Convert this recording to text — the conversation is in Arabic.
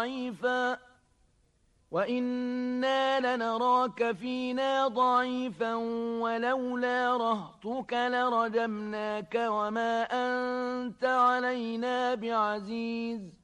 ضعيفا وإنا لنراك فينا ضعيفا ولولا رهطك لرجمناك وما أنت علينا بعزيز